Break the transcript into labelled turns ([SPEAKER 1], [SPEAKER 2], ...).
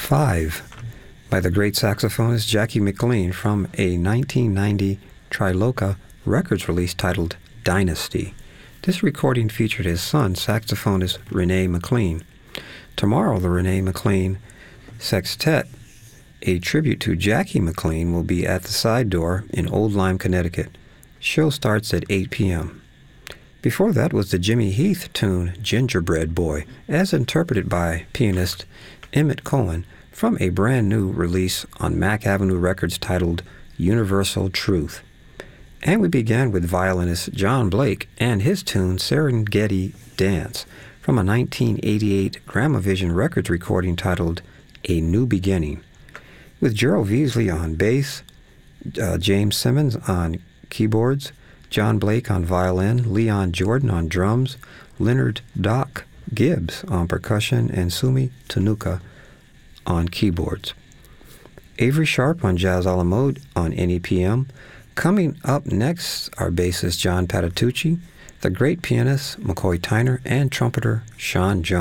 [SPEAKER 1] 5 by the great saxophonist Jackie McLean from a 1990 Triloka Records release titled Dynasty. This recording featured his son, saxophonist Rene McLean. Tomorrow, the Rene McLean Sextet, a tribute to Jackie McLean, will be at the Side Door in Old Lyme, Connecticut. Show starts at 8 p.m. Before that was the Jimmy Heath tune Gingerbread Boy, as interpreted by pianist Emmett Cohen from a brand new release on Mack Avenue Records titled Universal Truth. And we began with violinist John Blake and his tune Serengeti Dance from a 1988 Gramavision Records recording titled A New Beginning, with Gerald Veasley on bass, James Simmons on keyboards, John Blake on violin, Leon Jordan on drums, Leonard Doc Gibbs on percussion, and Sumi Tanuka on keyboards. Avery Sharp on jazz a la mode on NEPM. Coming up next are bassist John Patitucci, the great pianist McCoy Tyner, and trumpeter Sean Jones.